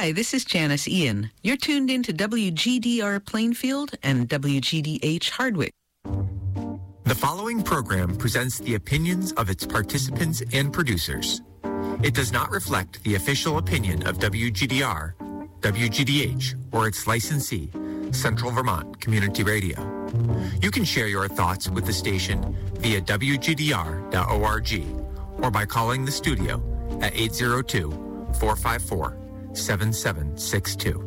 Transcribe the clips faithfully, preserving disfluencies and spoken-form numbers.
Hi, this is Janice Ian. You're tuned into W G D R Plainfield and W G D H Hardwick. The following program presents the opinions of its participants and producers. It does not reflect the official opinion of W G D R, W G D H, or its licensee, Central Vermont Community Radio. You can share your thoughts with the station via W G D R dot org or by calling the studio at eight zero two, four five four, seven seven six two.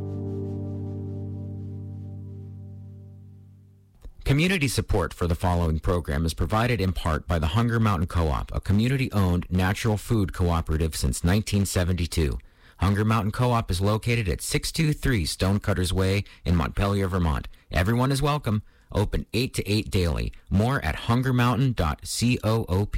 Community support for the following program is provided in part by the Hunger Mountain Co-op, a community-owned natural food cooperative since nineteen seventy-two. Hunger Mountain Co-op is located at six two three Stonecutters Way in Montpelier, Vermont. Everyone is welcome. Open eight to eight daily. More at hunger mountain dot coop.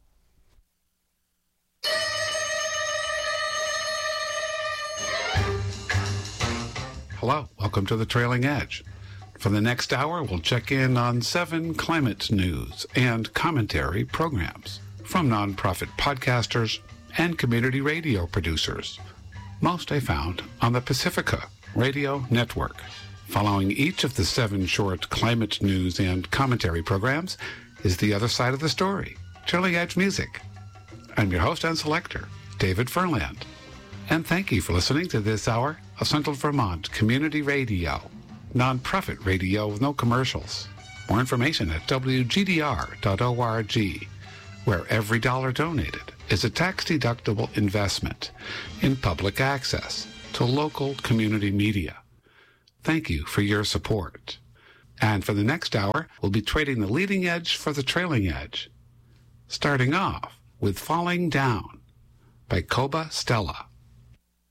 Hello, welcome to the Trailing Edge. For the next hour, we'll check in on seven climate news and commentary programs from nonprofit podcasters and community radio producers. Most I found on the Pacifica Radio Network. Following each of the seven short climate news and commentary programs is The Other Side of the Story, Trailing Edge Music. I'm your host and selector, David Furland. And thank you for listening to this hour of Central Vermont Community Radio, nonprofit radio with no commercials. More information at W G D R dot org, where every dollar donated is a tax-deductible investment in public access to local community media. Thank you for your support. And for the next hour, we'll be trading the leading edge for the trailing edge, starting off with Falling Down by Koba Stella.